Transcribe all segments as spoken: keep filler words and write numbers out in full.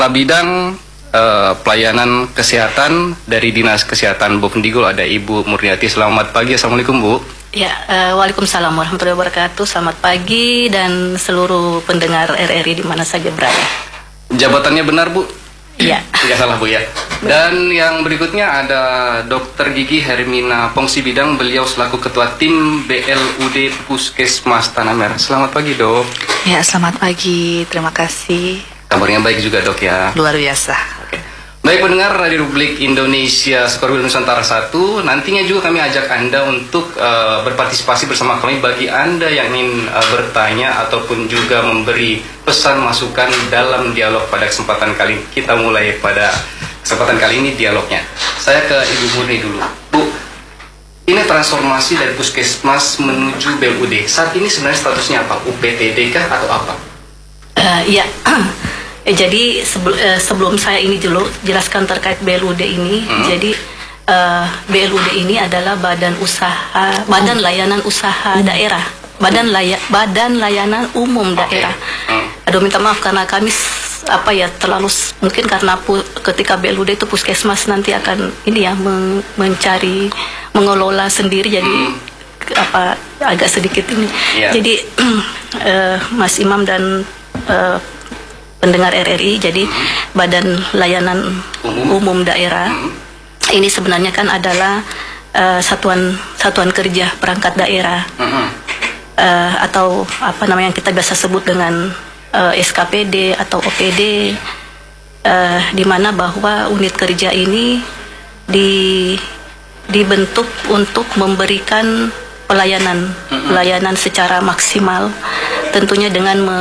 Bidang uh, pelayanan kesehatan dari Dinas Kesehatan Bovendigul ada Ibu Murniati. Selamat pagi, Assalamualaikum Bu. Ya, uh, waalaikumsalam warahmatullahi wabarakatuh. Selamat pagi dan seluruh pendengar R R I di mana saja berada. Jabatannya benar Bu? Iya. Tidak salah Bu ya. Dan yang berikutnya ada Dokter Gigi Hermina Pongsi Bidang. Beliau selaku Ketua Tim B L U D Puskesmas Tanah Merah. Selamat pagi Dok. Ya, selamat pagi. Terima kasih. Kabarnya baik juga Dok ya. Luar biasa. Oke. Baik pendengar Radio Republik Indonesia Skorwil Nusantara satu, nantinya juga kami ajak Anda untuk uh, berpartisipasi bersama kami bagi Anda yang ingin uh, bertanya ataupun juga memberi pesan masukan dalam dialog pada kesempatan kali ini. Kita mulai pada kesempatan kali ini dialognya. Saya ke Ibu Murni dulu. Bu, ini transformasi dari Puskesmas menuju B L U D. Saat ini sebenarnya statusnya apa? U P T D kah atau apa? Uh, ya. Eh, jadi sebel, eh, sebelum saya ini dulu jelaskan terkait B L U D ini, hmm. jadi eh, B L U D ini adalah badan usaha, badan layanan usaha hmm. daerah, badan laya, badan layanan umum daerah. Okay. Hmm. Aduh minta maaf karena kami apa ya terlalu mungkin karena pu, ketika B L U D itu puskesmas nanti akan ini ya men, mencari mengelola sendiri jadi hmm. apa agak sedikit ini. Yeah. Jadi eh, Mas Imam dan eh, pendengar R R I, jadi hmm. Badan Layanan Umum, Umum Daerah hmm. ini sebenarnya kan adalah uh, satuan satuan kerja perangkat daerah hmm. uh, atau apa namanya yang kita biasa sebut dengan uh, S K P D atau O P D, uh, di mana bahwa unit kerja ini di, dibentuk untuk memberikan pelayanan hmm. pelayanan secara maksimal, tentunya dengan me,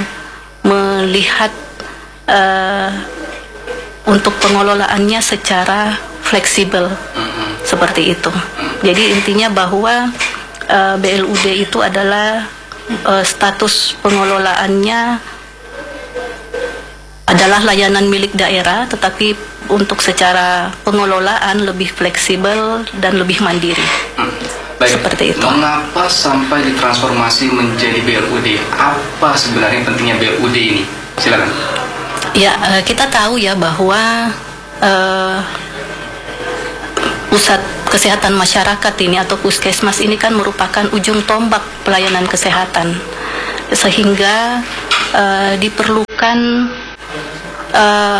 melihat uh, untuk pengelolaannya secara fleksibel mm-hmm. seperti itu. Jadi intinya bahwa uh, B L U D itu adalah uh, status pengelolaannya adalah layanan milik daerah, tetapi untuk secara pengelolaan lebih fleksibel dan lebih mandiri. Mm. Baik, seperti itu. Mengapa sampai ditransformasi menjadi B L U D? Apa sebenarnya pentingnya B L U D ini? Silakan. Ya, kita tahu ya bahwa uh, pusat kesehatan masyarakat ini atau puskesmas ini kan merupakan ujung tombak pelayanan kesehatan, sehingga uh, diperlukan uh,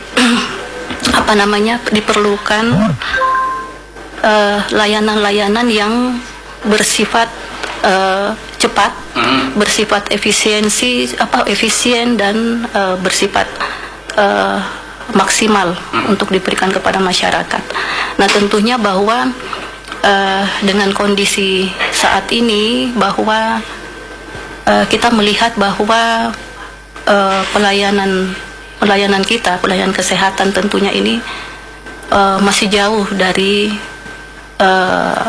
apa namanya diperlukan layanan-layanan uh, yang bersifat uh, cepat, hmm. bersifat efisiensi, apa efisien dan uh, bersifat uh, maksimal hmm. untuk diberikan kepada masyarakat. Nah tentunya bahwa uh, dengan kondisi saat ini bahwa uh, kita melihat bahwa uh, pelayanan pelayanan kita, pelayanan kesehatan tentunya ini uh, masih jauh dari uh,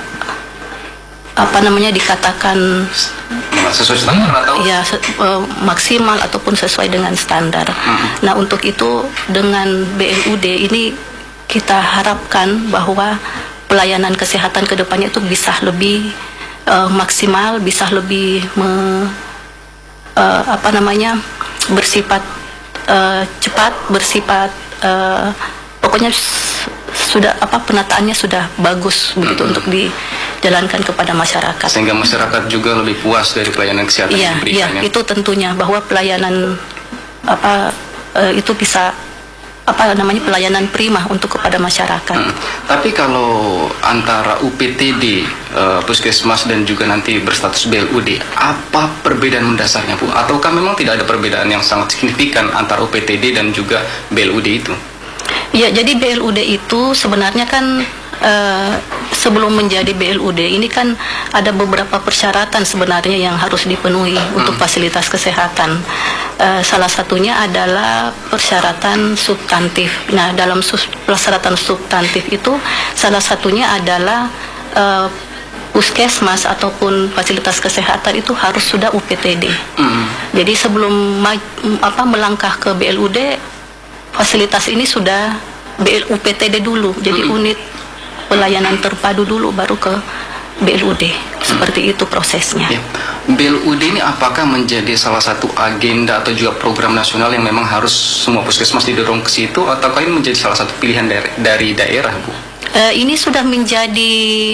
apa namanya dikatakan sesuai standar atau ya se uh, maksimal ataupun sesuai dengan standar. Hmm. Nah untuk itu dengan B L U D ini kita harapkan bahwa pelayanan kesehatan kedepannya itu bisa lebih uh, maksimal, bisa lebih me, uh, apa namanya bersifat uh, cepat, bersifat uh, pokoknya sudah apa penataannya sudah bagus begitu hmm. untuk dijalankan kepada masyarakat, sehingga masyarakat juga lebih puas dari pelayanan kesehatan iya, yang diberikannya. Iya, itu tentunya bahwa pelayanan apa e, itu bisa apa namanya pelayanan prima untuk kepada masyarakat. Hmm. Tapi kalau antara U P T D, e, puskesmas dan juga nanti berstatus B L U D, apa perbedaan mendasarnya Bu? Ataukah memang tidak ada perbedaan yang sangat signifikan antara U P T D dan juga B L U D itu? Ya, jadi B L U D itu sebenarnya kan uh, sebelum menjadi B L U D ini kan ada beberapa persyaratan sebenarnya yang harus dipenuhi hmm. untuk fasilitas kesehatan. Uh, salah satunya adalah persyaratan substantif. Nah, dalam persyaratan substantif itu salah satunya adalah uh, puskesmas ataupun fasilitas kesehatan itu harus sudah U P T D. Hmm. Jadi sebelum apa melangkah ke B L U D, fasilitas ini sudah B L U P T D dulu, jadi hmm. unit pelayanan terpadu dulu baru ke B L U D Seperti itu prosesnya. Ya. B L U D ini apakah menjadi salah satu agenda atau juga program nasional yang memang harus semua puskesmas didorong ke situ, ataukah ini menjadi salah satu pilihan dari, dari daerah, Bu? Uh, ini sudah menjadi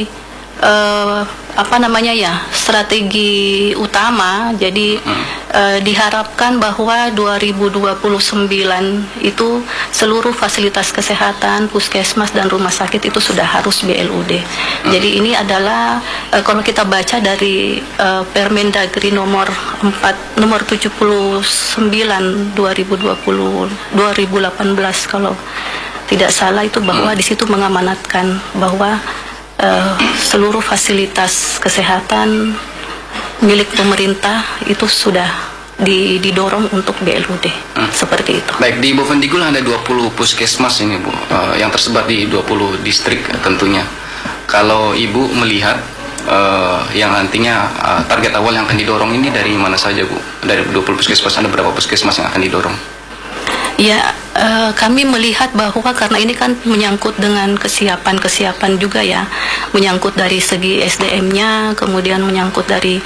uh, apa namanya ya strategi utama. Jadi hmm. uh, diharapkan bahwa dua ribu dua puluh sembilan itu seluruh fasilitas kesehatan, puskesmas dan rumah sakit itu sudah harus B L U D. Hmm. Jadi ini adalah uh, kalau kita baca dari uh, Permendagri nomor empat nomor tujuh puluh sembilan dua ribu dua puluh dua ribu delapan belas kalau tidak salah itu bahwa hmm. di situ mengamanatkan bahwa Uh, seluruh fasilitas kesehatan milik pemerintah itu sudah di, didorong untuk B L U D. Hmm. Seperti itu. Baik, di Bovendigul ada dua puluh puskesmas ini, Bu, uh, yang tersebar di dua puluh distrik tentunya. Kalau Ibu melihat uh, yang nantinya uh, target awal yang akan didorong ini dari mana saja, Bu? Dari dua puluh puskesmas ada berapa puskesmas yang akan didorong? Ya, uh, kami melihat bahwa karena ini kan menyangkut dengan kesiapan-kesiapan juga ya, menyangkut dari segi S D M-nya, kemudian menyangkut dari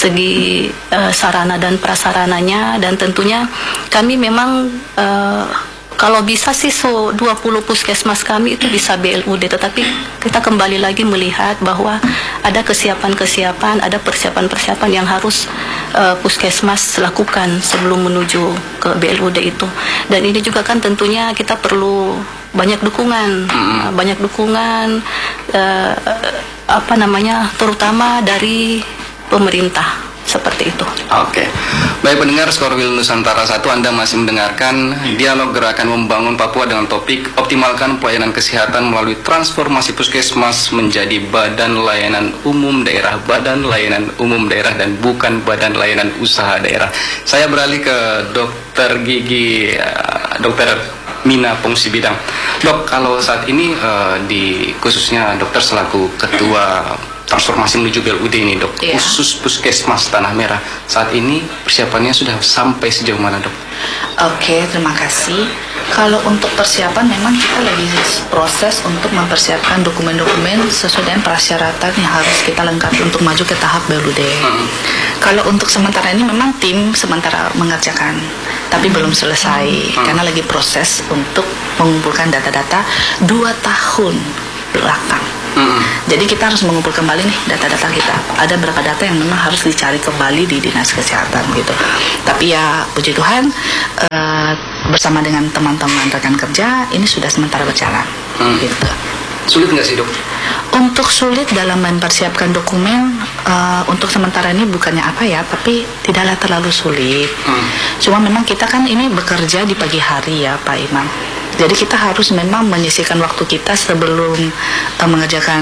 segi uh, sarana dan prasarananya, dan tentunya kami memang uh, kalau bisa sih so dua puluh puskesmas kami itu bisa B L U D, tetapi kita kembali lagi melihat bahwa ada kesiapan-kesiapan, ada persiapan-persiapan yang harus uh, puskesmas lakukan sebelum menuju ke B L U D itu. Dan ini juga kan tentunya kita perlu banyak dukungan, uh, banyak dukungan uh, apa namanya, terutama dari pemerintah. Seperti itu. Oke. Baik pendengar Skorwil Nusantara satu, Anda masih mendengarkan dialog gerakan membangun Papua dengan topik optimalkan pelayanan kesehatan melalui transformasi puskesmas menjadi badan layanan umum daerah, badan layanan umum daerah dan bukan badan layanan usaha daerah. Saya beralih ke Dokter Gigi, uh, Dokter Mina Pongsi Bidang. Dok, kalau saat ini uh, di khususnya dokter selaku ketua transformasi menuju B L U D ini, Dok, yeah. khusus puskesmas Tanah Merah saat ini persiapannya sudah sampai sejauh mana, Dok? Oke, terima kasih. Kalau untuk persiapan memang kita lagi proses untuk mempersiapkan dokumen-dokumen sesuai dengan persyaratan yang harus kita lengkapi untuk maju ke tahap B L U D. Hmm. Kalau untuk sementara ini memang tim sementara mengerjakan, tapi belum selesai hmm. karena lagi proses untuk mengumpulkan data-data dua tahun belakang. Mm-hmm. Jadi kita harus mengumpul kembali nih data-data kita. Ada berapa data yang memang harus dicari kembali di dinas kesehatan gitu. Tapi ya puji Tuhan uh, bersama dengan teman-teman rekan kerja ini sudah sementara berjalan. Mm. Gitu. Sulit nggak sih, Dok? Untuk sulit dalam mempersiapkan dokumen uh, untuk sementara ini bukannya apa ya, tapi tidaklah terlalu sulit. Mm. Cuma memang kita kan ini bekerja di pagi hari ya, Pak Imam. Jadi kita harus memang menyisihkan waktu kita sebelum uh, mengerjakan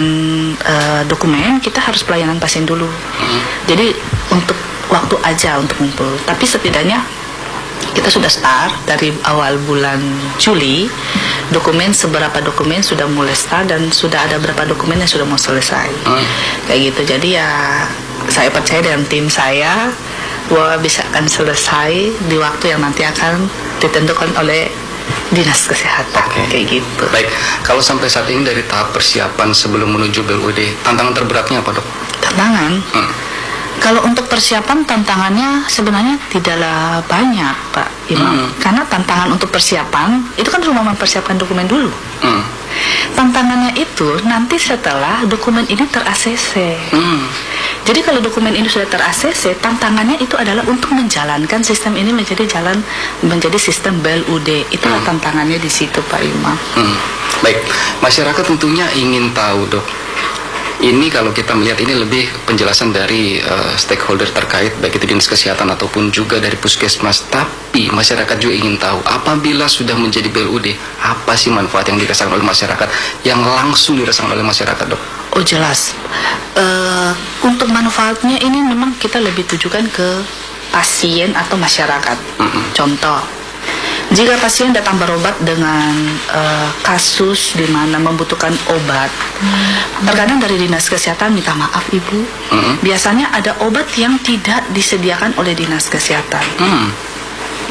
uh, dokumen, kita harus pelayanan pasien dulu. Hmm. Jadi untuk waktu aja untuk ngumpul. Tapi setidaknya kita sudah start dari awal bulan Juli, dokumen seberapa dokumen sudah mulai start dan sudah ada berapa dokumen yang sudah mau selesai. Hmm. Kayak gitu. Jadi ya saya percaya dengan tim saya bahwa bisa akan selesai di waktu yang nanti akan ditentukan oleh dinas kesehatan. Okay. Kayak gitu. Baik, kalau sampai saat ini dari tahap persiapan sebelum menuju B L U D, tantangan terberatnya apa, Dok? Tantangan? Hmm. Kalau untuk persiapan tantangannya sebenarnya tidaklah banyak, Pak Imam. Hmm. Karena tantangan untuk persiapan itu kan cuma mempersiapkan dokumen dulu. Hmm. Tantangannya itu nanti setelah dokumen ini ter-A C C. Hmm. Jadi kalau dokumen ini sudah ter-A C C, tantangannya itu adalah untuk menjalankan sistem ini menjadi jalan menjadi sistem B L U D. Itulah hmm. tantangannya di situ, Pak Imam. Hmm. Baik, masyarakat tentunya ingin tahu, Dok. Ini kalau kita melihat ini lebih penjelasan dari uh, stakeholder terkait, baik itu dinas kesehatan ataupun juga dari puskesmas. Tapi masyarakat juga ingin tahu, apabila sudah menjadi B L U D, apa sih manfaat yang dirasakan oleh masyarakat, yang langsung dirasakan oleh masyarakat, Dok? Oh jelas. Uh, untuk manfaatnya ini memang kita lebih tujukan ke pasien atau masyarakat. Mm-hmm. Contoh, jika pasien datang berobat dengan uh, kasus di mana membutuhkan obat, hmm. terkadang dari dinas kesehatan minta maaf Ibu, hmm. biasanya ada obat yang tidak disediakan oleh dinas kesehatan. Hmm.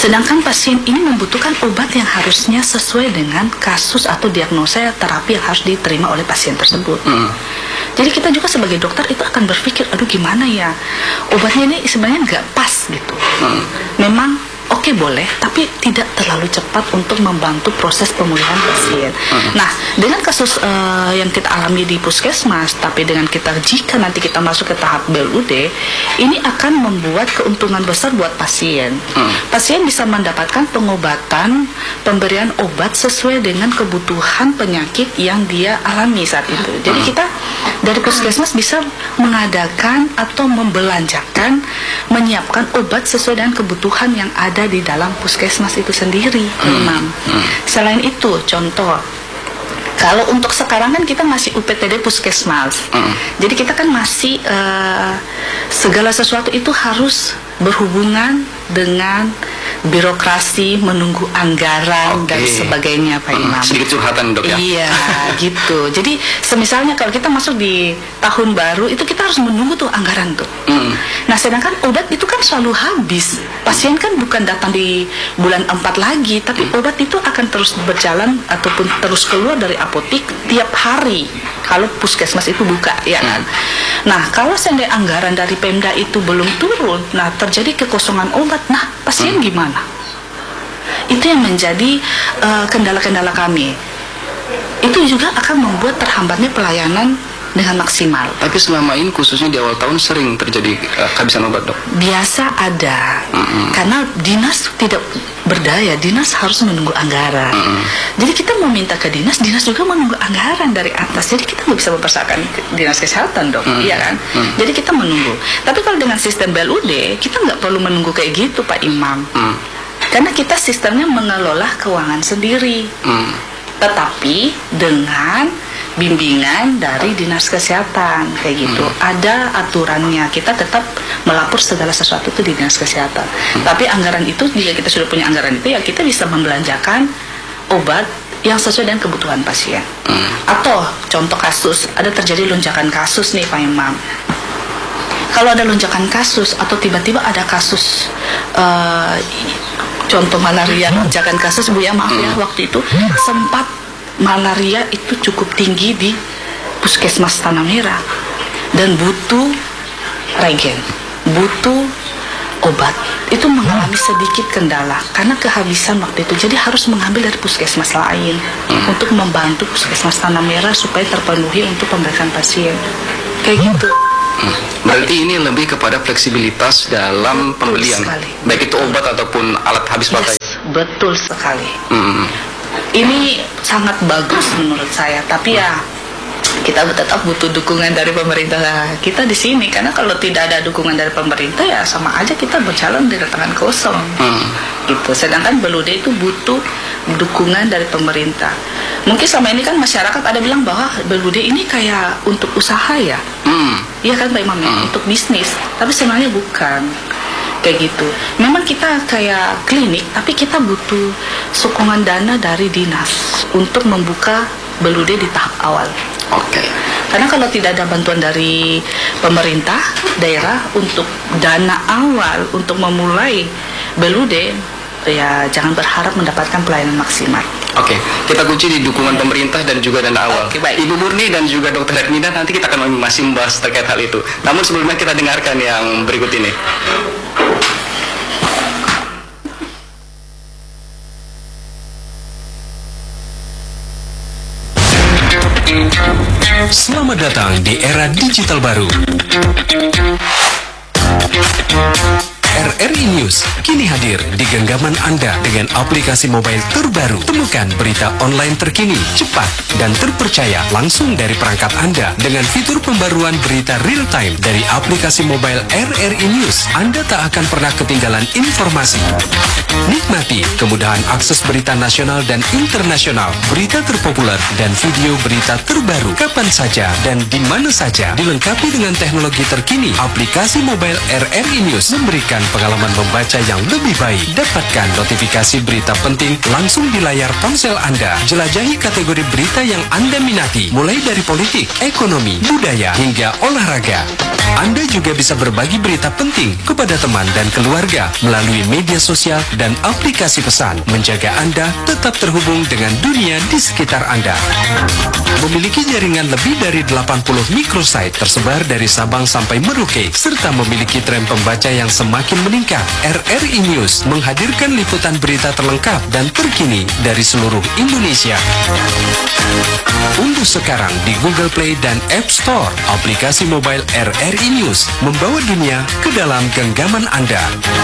Sedangkan pasien ini membutuhkan obat yang harusnya sesuai dengan kasus atau diagnosa terapi yang harus diterima oleh pasien tersebut. Mm. Jadi kita juga sebagai dokter itu akan berpikir, aduh gimana ya, obatnya ini sebenarnya nggak pas gitu. Mm. Memang oke okay, boleh, tapi tidak terlalu cepat untuk membantu proses pemulihan pasien. Hmm. Nah, dengan kasus uh, yang kita alami di puskesmas, tapi dengan kita jika nanti kita masuk ke tahap B L U D, ini akan membuat keuntungan besar buat pasien. Hmm. Pasien bisa mendapatkan pengobatan, pemberian obat sesuai dengan kebutuhan penyakit yang dia alami saat itu. Jadi kita dari puskesmas bisa mengadakan atau membelanjakan, menyiapkan obat sesuai dengan kebutuhan yang ada di dalam puskesmas itu sendiri, hmm. Imam. Hmm. Selain itu, contoh, kalau untuk sekarang kan kita masih U P T D puskesmas, hmm. jadi kita kan masih uh, segala sesuatu itu harus berhubungan dengan birokrasi, menunggu anggaran okay. dan sebagainya, Pak hmm, Imam. Sedikit curhatan, Dok, ya? Iya, gitu. Jadi semisalnya kalau kita masuk di tahun baru itu kita harus menunggu tuh anggaran tuh. Hmm. Nah, sedangkan obat itu kan selalu habis. Pasien kan bukan datang di bulan empat lagi, tapi hmm. obat itu akan terus berjalan ataupun terus keluar dari apotik tiap hari kalau puskesmas itu buka, ya kan? Hmm. Nah, kalau seandainya anggaran dari Pemda itu belum turun, nah terjadi kekosongan obat, nah pasien hmm. gimana? Itu yang menjadi uh, kendala-kendala kami. Itu juga akan membuat terhambatnya pelayanan dengan maksimal. Tapi selama ini khususnya di awal tahun sering terjadi uh, kehabisan obat, Dok? Biasa ada, mm-hmm. karena dinas tidak berdaya, dinas harus menunggu anggaran. Mm-hmm. Jadi kita meminta ke dinas, dinas juga menunggu anggaran dari atas. Jadi kita nggak bisa mempersyaratkan dinas kesehatan, Dok, mm-hmm. iya kan? Mm-hmm. Jadi kita menunggu. Tapi kalau dengan sistem B L U D, kita nggak perlu menunggu kayak gitu, Pak Imam. Mm-hmm. Karena kita sistemnya mengelola keuangan sendiri. Mm-hmm. Tetapi dengan bimbingan dari dinas kesehatan kayak gitu, hmm. ada aturannya, kita tetap melapor segala sesuatu itu di dinas kesehatan. Hmm. Tapi anggaran itu, jika kita sudah punya anggaran itu, ya kita bisa membelanjakan obat yang sesuai dengan kebutuhan pasien. Hmm. Atau contoh kasus, ada terjadi lonjakan kasus nih, Pak Imam. Kalau ada lonjakan kasus atau tiba-tiba ada kasus uh, contoh malaria, lonjakan kasus, Bu ya, maaf ya, waktu itu sempat malaria itu cukup tinggi di puskesmas Tanah Merah dan butuh regen, butuh obat. Itu mengalami sedikit kendala karena kehabisan waktu itu, jadi harus mengambil dari puskesmas lain hmm. untuk membantu puskesmas Tanah Merah supaya terpenuhi untuk pemeriksaan pasien kayak gitu. Hmm. Berarti ini lebih kepada fleksibilitas dalam betul pembelian, sekali. Baik itu obat ataupun alat habis pakai. Yes, betul sekali. Hmm. Ini sangat bagus menurut saya, tapi ya kita tetap butuh dukungan dari pemerintah kita di sini, karena kalau tidak ada dukungan dari pemerintah ya sama aja kita berjalan dengan tangan kosong. Hmm. Gitu. Sedangkan B L U D itu butuh dukungan dari pemerintah. Mungkin selama ini kan masyarakat ada bilang bahwa B L U D ini kayak untuk usaha ya, iya hmm. kan Pak Imam, hmm. untuk bisnis, tapi sebenarnya bukan. Kayak gitu. Memang kita kayak klinik, tapi kita butuh sokongan dana dari dinas untuk membuka B L U D di tahap awal. Oke. Okay. Karena kalau tidak ada bantuan dari pemerintah daerah untuk dana awal untuk memulai B L U D, ya jangan berharap mendapatkan pelayanan maksimal. Oke, okay. Kita kunci di dukungan pemerintah dan juga dana awal. Okay, baik. Ibu Murni dan juga Dokter Hermina, nanti kita akan masih membahas terkait hal itu. Namun sebelumnya kita dengarkan yang berikut ini. Selamat datang di era digital baru. R R I News kini hadir di genggaman Anda dengan aplikasi mobile terbaru. Temukan berita online terkini, cepat, dan terpercaya langsung dari perangkat Anda dengan fitur pembaruan berita real time dari aplikasi mobile R R I News. Anda tak akan pernah ketinggalan informasi. Nikmati kemudahan akses berita nasional dan internasional, berita terpopuler, dan video berita terbaru kapan saja dan di mana saja. Dilengkapi dengan teknologi terkini, aplikasi mobile R R I News memberikan pengalaman membaca yang lebih baik. Dapatkan notifikasi berita penting langsung di layar ponsel Anda. Jelajahi kategori berita yang Anda minati, mulai dari politik, ekonomi, budaya, hingga olahraga. Anda juga bisa berbagi berita penting kepada teman dan keluarga melalui media sosial dan aplikasi pesan, menjaga Anda tetap terhubung dengan dunia di sekitar Anda. Memiliki jaringan lebih dari delapan puluh microsite tersebar dari Sabang sampai Merauke, serta memiliki tren pembaca yang semakin meningkat. R R I News menghadirkan liputan berita terlengkap dan terkini dari seluruh Indonesia. Unduh sekarang di Google Play dan App Store aplikasi mobile R R I News, membawa dunia ke dalam genggaman Anda.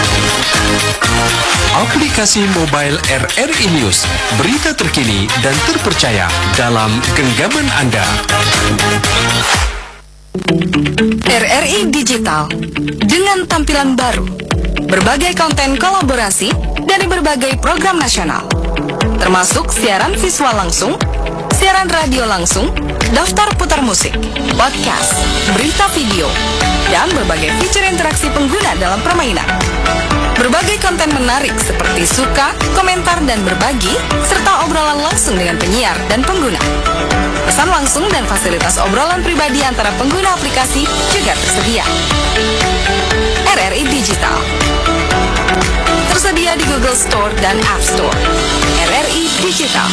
Aplikasi mobile R R I News, berita terkini dan terpercaya dalam genggaman Anda. R R I Digital dengan tampilan baru, berbagai konten kolaborasi dari berbagai program nasional, termasuk siaran visual langsung, siaran radio langsung, daftar putar musik, podcast, berita video, dan berbagai fitur interaksi pengguna dalam permainan. Berbagai konten menarik seperti suka, komentar, dan berbagi, serta obrolan langsung dengan penyiar dan pengguna. Pesan langsung dan fasilitas obrolan pribadi antara pengguna aplikasi juga tersedia. R R I Digital tersedia di Google Store dan App Store. R R I Digital.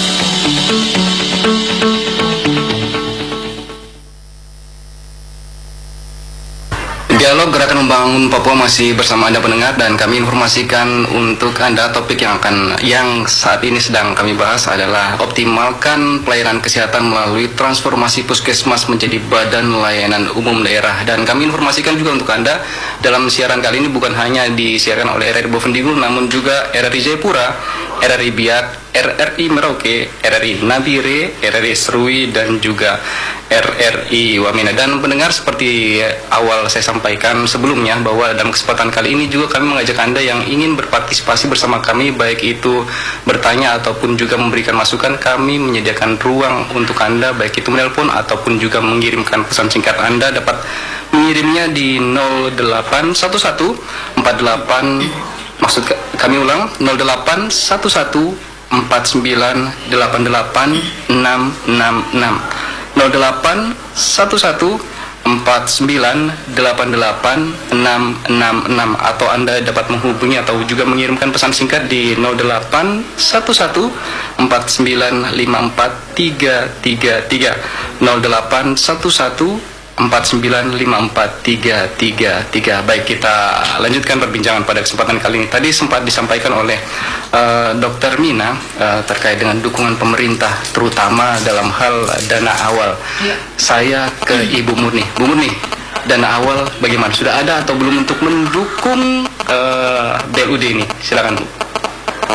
Dialog Gerakan Membangun Papua masih bersama Anda pendengar, dan kami informasikan untuk Anda topik yang akan yang saat ini sedang kami bahas adalah optimalkan pelayanan kesehatan melalui transformasi puskesmas menjadi badan layanan umum daerah. Dan kami informasikan juga untuk Anda dalam siaran kali ini bukan hanya disiarkan oleh R R I Bovendigul, namun juga R R I Jayapura, R R I Biak, R R I Merauke, R R I Nabire, R R I Serui, dan juga R R I Wamena. Dan pendengar, seperti awal saya sampaikan sebelumnya bahwa dalam kesempatan kali ini juga kami mengajak Anda yang ingin berpartisipasi bersama kami, baik itu bertanya ataupun juga memberikan masukan. Kami menyediakan ruang untuk Anda, baik itu menelpon ataupun juga mengirimkan pesan singkat. Anda dapat mengirimnya di nol delapan satu satu empat delapan, maksud kami ulang, nol delapan satu satu empat sembilan delapan delapan enam enam enam, nol delapan satu satu empat sembilan delapan delapan enam enam enam, atau Anda dapat menghubungi atau juga mengirimkan pesan singkat di nol delapan satu satu empat sembilan lima empat tiga tiga tiga, nol delapan satu satu empat sembilan lima empat tiga tiga tiga. Baik, kita lanjutkan perbincangan pada kesempatan kali ini. Tadi sempat disampaikan oleh uh, Dokter Mina uh, terkait dengan dukungan pemerintah, terutama dalam hal dana awal. Ya. Saya ke Ibu Murni. Bu Murni, dana awal bagaimana? Sudah ada atau belum untuk mendukung uh, B L U D ini? Silakan, Bu.